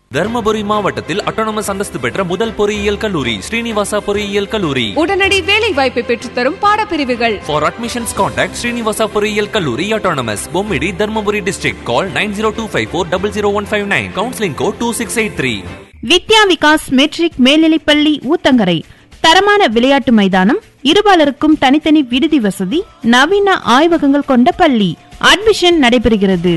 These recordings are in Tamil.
தர்மபுரி மாவட்டத்தில் அட்டானமஸ் அந்தஸ்து பெற்ற முதல் பொறியியல் கல்லூரி ஸ்ரீனிவாசா பொறியியல் கல்லூரி. உடனடி வேலை வாய்ப்பை பெற்றுத்தரும் பாடப்பிரிவுகள். For admissions contact ஸ்ரீனிவாசா பொறியியல் கல்லூரி autonomous Bommidi Dharmapuri district. Call 9025400159. Counseling code 2683. வித்யா விகாஸ் மெட்ரிக் மேல்நிலைப்பள்ளி ஊத்தங்கரை. தரமான விளையாட்டு மைதானம், இருபாலருக்கும் தனித்தனி விடுதி வசதி, நவீன ஆய்வகங்கள் கொண்ட பள்ளி. அட்மிஷன் நடைபெறுகிறது.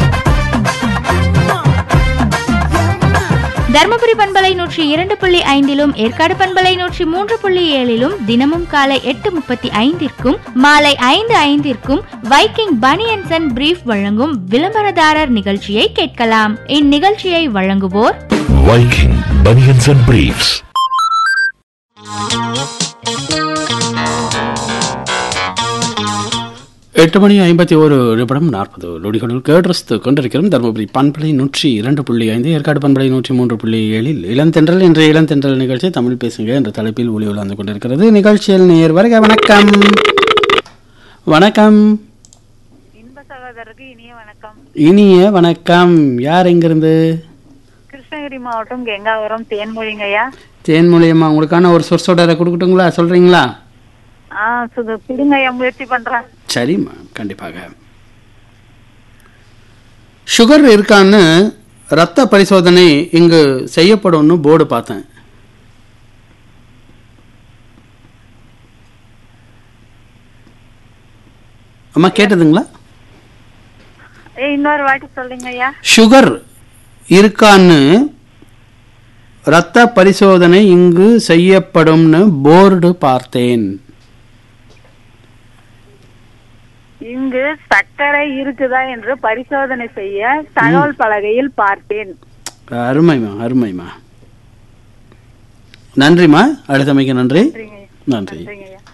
தர்மபுரி பண்பலை 102.5 ஏற்காடு பண்பலை 103.7 தினமும் காலை 8:35 மாலை 5:05 வைக்கிங் பனியன்ஸ் அண்ட் பிரீஃப் வழங்கும் விளம்பரதாரர் நிகழ்ச்சியை கேட்கலாம். இந்நிகழ்ச்சியை வழங்குவோர் வைக்கிங் பனியன்ஸ் அண்ட் பிரீஃப்ஸ். எட்டு மணி 51:40 நொடிகளில் கேட்டு கொண்டிருக்கிறோம். தருமபுரி பண்பலை 102.5 ஏற்காடு பண்பலை 103.7 இளந்தென்றல். இன்றைய இளந்தென்றல் நிகழ்ச்சி தமிழ் பேசுங்க என்ற தலைப்பில் ஒளி உலாந்து கொண்டிருக்கிறது. நிகழ்ச்சியில் நேர் வருக. வணக்கம். வணக்கம். இன்ப சகோதரருக்கு இனிய வணக்கம். இனிய வணக்கம். யார் எங்கிருந்து? கிருஷ்ணகிரி மாவட்டம் கெங்காவரம் தேன்மொழிங்கய்யா. தேன்மொழியம்மா, உங்களுக்கான ஒரு சொற்சொடரை கொடுக்கட்டுங்களா? சொல்றீங்களா? பிடுங்கய்யா, முயற்சி பண்றேன். சரிம்மா, கண்டிப்பாக. சுகர் இருக்கான்னு ரத்த பரிசோதனை இங்கு செய்யப்படும்னு போர்டு பார்த்தேன். அம்மா கேட்டதுங்களா? இன்னொரு வாட்டி சொல்லுங்கய்யா. சுகர் இருக்கான்னு ரத்த பரிசோதனை இங்கு செய்யப்படும்னு போர்டு பார்த்தேன். இங்கு சர்க்கரை இருக்குதா என்று பரிசோதனை செய்ய தகவல் பலகையில் பார்த்தேன். அருமைமா, அருமைமா. நன்றிமா. அடுத்தமைக்கு நன்றி. நன்றிங்கய்யா. நன்றி.